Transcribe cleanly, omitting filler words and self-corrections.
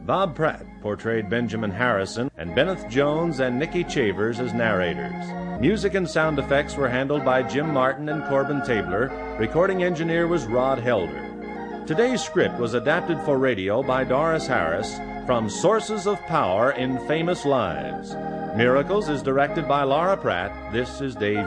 Bob Pratt portrayed Benjamin Harrison, and Benneth Jones and Nikki Chavers as narrators. Music and sound effects were handled by Jim Martin and Corbin Tabler. Recording engineer was Rod Helder. Today's script was adapted for radio by Doris Harris from Sources of Power in Famous Lives. Miracles is directed by Laura Pratt. This is Dave